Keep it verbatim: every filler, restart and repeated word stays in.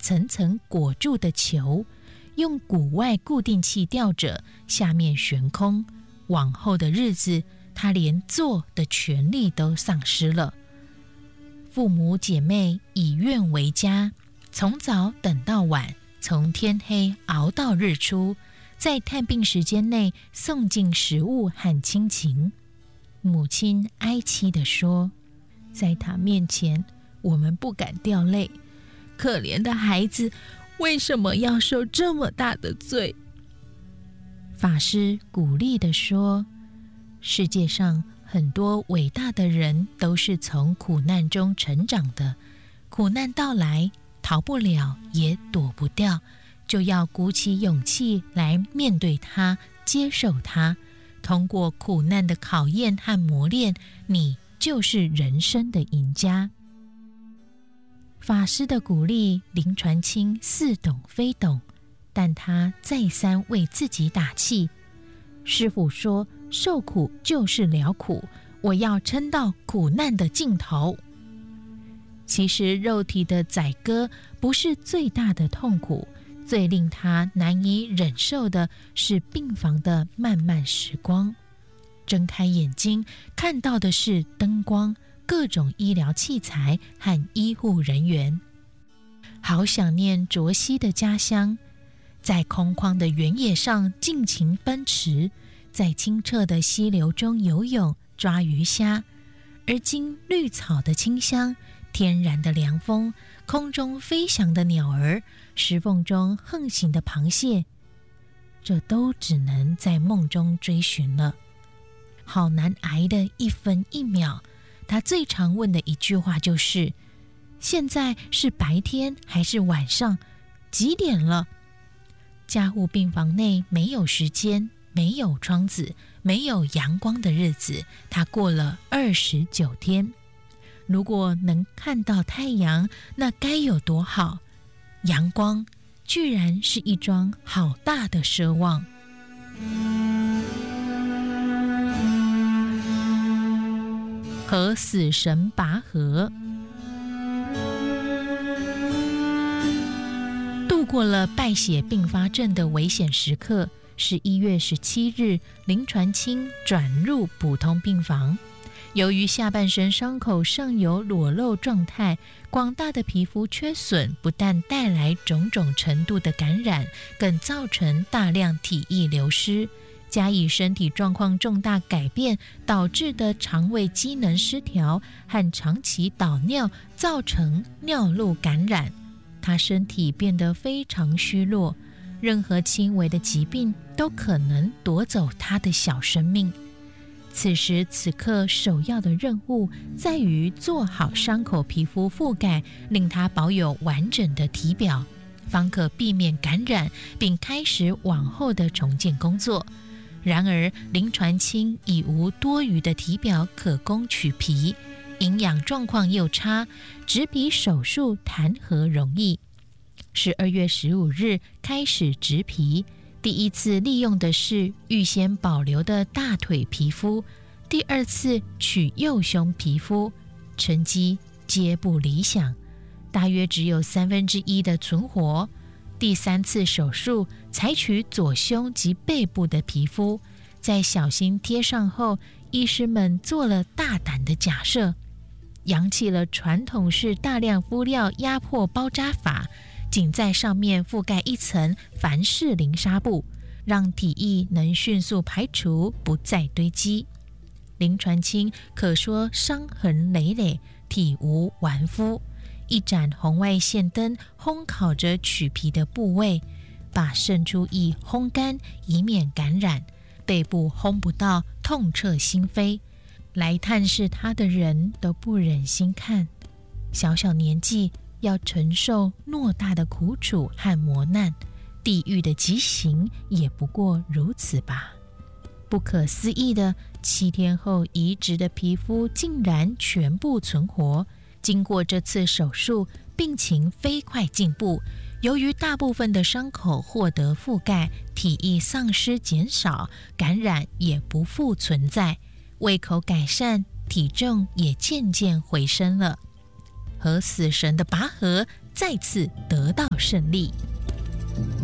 层层裹住的球，用骨外固定器吊着，下面悬空。往后的日子，他连做的权利都丧失了。父母姐妹以愿为家，从早等到晚，从天黑熬到日出，在探病时间内送进食物和亲情。母亲哀戚地说，在他面前我们不敢掉泪，可怜的孩子为什么要受这么大的罪？法师鼓励地说，世界上很多伟大的人都是从苦难中成长的，苦难到来，逃不了也躲不掉，就要鼓起勇气来面对它，接受它。通过苦难的考验和磨练，你就是人生的赢家。法师的鼓励，林传清似懂非懂，但他再三为自己打气。师父说，受苦就是了苦，我要撑到苦难的尽头。其实肉体的宰割不是最大的痛苦，最令他难以忍受的是病房的漫漫时光。睁开眼睛，看到的是灯光、各种医疗器材和医护人员。好想念卓西的家乡，在空旷的原野上尽情奔驰，在清澈的溪流中游泳抓鱼虾。而今绿草的清香，天然的凉风，空中飞翔的鸟儿，石缝中横行的螃蟹，这都只能在梦中追寻了。好难挨的一分一秒，他最常问的一句话就是，现在是白天还是晚上？几点了？加护病房内没有时间，没有窗子，没有阳光的日子，他过了二十九天。如果能看到太阳，那该有多好！阳光居然是一桩好大的奢望。和死神拔河，度过了败血并发症的危险时刻。十一月十七日，林传清转入普通病房。由于下半身伤口尚有裸露状态，广大的皮肤缺损不但带来种种程度的感染，更造成大量体液流失。加以身体状况重大改变导致的肠胃机能失调和长期导尿，造成尿路感染，他身体变得非常虚弱，任何轻微的疾病都可能夺走他的小生命。此时此刻首要的任务在于做好伤口皮肤覆盖，令它保有完整的体表，方可避免感染，并开始往后的重建工作。然而林传清已无多余的体表可供取皮，营养状况又差，只比手术谈何容易。十二月十五日开始植皮，第一次利用的是预先保留的大腿皮肤，第二次取右胸皮肤，成绩皆不理想，大约只有三分之一的存活。第三次手术采取左胸及背部的皮肤，在小心贴上后，医师们做了大胆的假设，扬弃了传统式大量敷料压迫包扎法，仅在上面覆盖一层凡士林纱布，让体液能迅速排除，不再堆积。林传清可说伤痕累累，体无完肤。一盏红外线灯烘烤着取皮的部位，把渗出液烘干，以免感染。背部烘不到，痛彻心扉。来探视他的人都不忍心看，小小年纪要承受偌大的苦楚和磨难，地狱的极刑也不过如此吧。不可思议的，七天后移植的皮肤竟然全部存活。经过这次手术，病情飞快进步。由于大部分的伤口获得覆盖，体液丧失减少，感染也不复存在，胃口改善，体重也渐渐回升了。和死神的拔河再次得到胜利。